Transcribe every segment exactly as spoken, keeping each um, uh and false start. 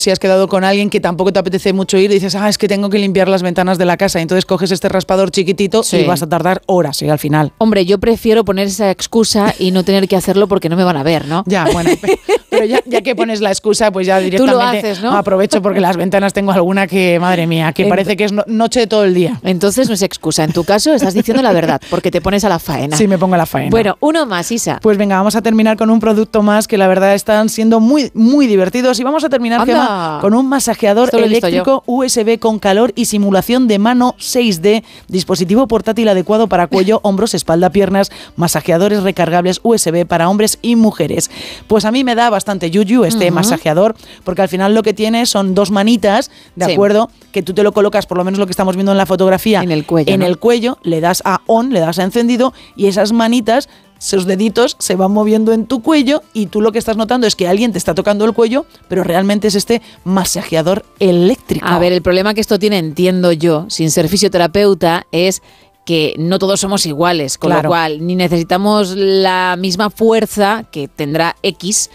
si has quedado con alguien que tampoco te apetece mucho ir y dices, ah, es que tengo que limpiar las ventanas de la casa, y entonces coges este raspador chiquitito sí. y vas a tardar horas ¿sí? al final. Hombre, yo prefiero poner esa excusa y no tener que hacerlo porque no me van a ver, ¿no? Ya, bueno, pero ya, ya que pones la excusa, pues ya directamente Tú lo haces, ¿no? aprovecho porque las ventanas tengo alguna que, madre mía, que en... parece que es no, noche todo el día. Entonces no es excusa, en tu caso estás diciendo la verdad, porque te pones a la faena. Sí, me pongo a la faena. Bueno, uno más, Isa. Pues venga, vamos a terminar con un producto más que la verdad están siendo muy, muy divertidos, y vamos a terminar, Gemma, con un masaje Masajeador eléctrico U S B con calor y simulación de mano seis D, dispositivo portátil adecuado para cuello, hombros, espalda, piernas, masajeadores recargables U S B para hombres y mujeres. Pues a mí me da bastante yuyu este uh-huh. masajeador, porque al final lo que tiene son dos manitas, ¿de sí. acuerdo? Que tú te lo colocas, por lo menos lo que estamos viendo en la fotografía, en el cuello, en ¿no? el cuello, le das a on, le das a encendido, y esas manitas, sus deditos se van moviendo en tu cuello, y tú lo que estás notando es que alguien te está tocando el cuello, pero realmente es este masajeador eléctrico. A ver, el problema que esto tiene, entiendo yo, sin ser fisioterapeuta, es que no todos somos iguales, con claro. lo cual ni necesitamos la misma fuerza que tendrá X,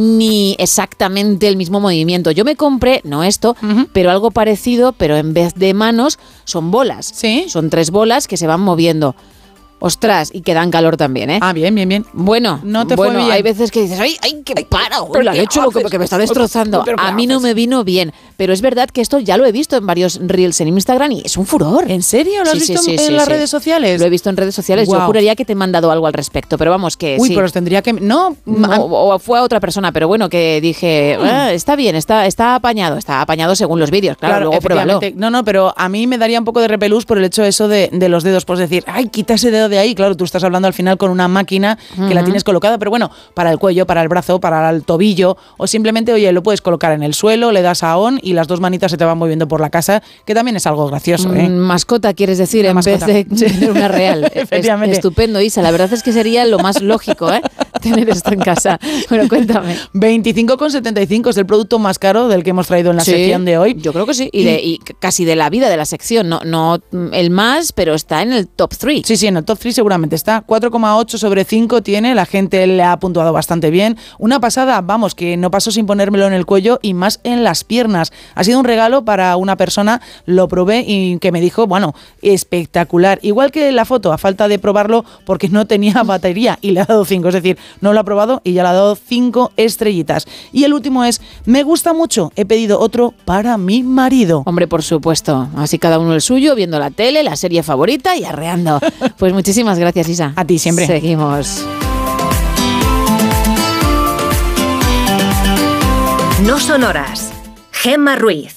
ni exactamente el mismo movimiento. Yo me compré, no esto, uh-huh. pero algo parecido, pero en vez de manos son bolas. ¿Sí? Son tres bolas que se van moviendo. Ostras, y que dan calor también, ¿eh? Ah, bien, bien, bien. Bueno, no te bueno fue bien. Hay veces que dices, ¡ay, ay, qué para! Uy, la he hecho lo que, que me está destrozando. A mí no me vino bien. Pero es verdad que esto ya lo he visto en varios reels en Instagram y es un furor. ¿En serio? ¿Lo has sí, visto sí, en, sí, en sí, las sí. redes sociales? Lo he visto en redes sociales. Wow. Yo juraría que te he mandado algo al respecto, pero vamos que Uy, sí. pero os tendría que... No. O, o fue a otra persona, pero bueno, que dije, ah, está bien, está, está apañado. Está apañado según los vídeos, claro, claro luego pruébalo. No, no, pero a mí me daría un poco de repelús por el hecho eso de, de los dedos. Pues decir, ay, quita ese dedo de ahí. Claro, tú estás hablando al final con una máquina que uh-huh. la tienes colocada, pero bueno, para el cuello, para el brazo, para el tobillo, o simplemente, oye, lo puedes colocar en el suelo, le das a on y las dos manitas se te van moviendo por la casa, que también es algo gracioso, ¿eh? Mascota, quieres decir, una en mascota. Vez de sí. tener una real. Efectivamente. Es, estupendo, Isa. La verdad es que sería lo más lógico, ¿eh? Tener esto en casa. Bueno, cuéntame. veinticinco con setenta y cinco es el producto más caro del que hemos traído en la sí, sección de hoy. Yo creo que sí. Y, y, de, y casi de la vida de la sección. No, no el más, pero está en el top tres. Sí, sí, en el top tres seguramente está. cuatro coma ocho sobre cinco tiene. La gente le ha puntuado bastante bien. Una pasada, vamos, que no pasó sin ponérmelo en el cuello y más en las piernas. Ha sido un regalo para una persona. Lo probé y que me dijo, bueno, espectacular. Igual que la foto, a falta de probarlo porque no tenía batería y le ha dado cinco. Es decir, no lo ha probado y ya le ha dado cinco estrellitas. Y el último es, me gusta mucho, he pedido otro para mi marido. Hombre, por supuesto. Así cada uno el suyo, viendo la tele, la serie favorita y arreando. Pues muchísimas gracias, Isa. A ti siempre. Seguimos. No son horas. Gemma Ruiz.